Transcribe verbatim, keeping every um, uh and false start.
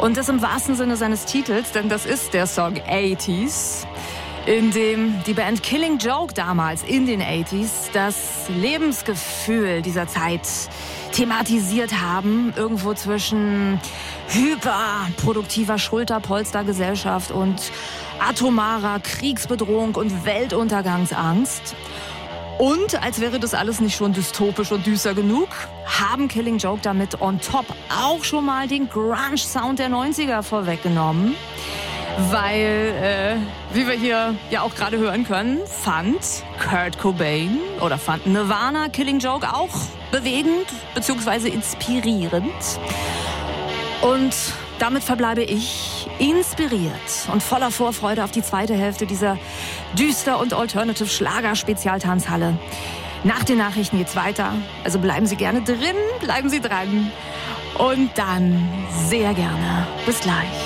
Und das im wahrsten Sinne seines Titels, denn das ist der Song achtziger, in dem die Band Killing Joke damals in den achtziger das Lebensgefühl dieser Zeit thematisiert haben. Irgendwo zwischen hyperproduktiver Schulterpolstergesellschaft und atomarer Kriegsbedrohung und Weltuntergangsangst. Und als wäre das alles nicht schon dystopisch und düster genug, haben Killing Joke damit on top auch schon mal den Grunge-Sound der neunziger vorweggenommen. Weil, äh, wie wir hier ja auch gerade hören können, fand Kurt Cobain oder fand Nirvana Killing Joke auch bewegend bzw. inspirierend. Und damit verbleibe ich inspiriert und voller Vorfreude auf die zweite Hälfte dieser Düster- und Alternative-Schlager-Spezialtanzhalle. Nach den Nachrichten geht's weiter, also bleiben Sie gerne drin, bleiben Sie dran und dann sehr gerne. Bis gleich.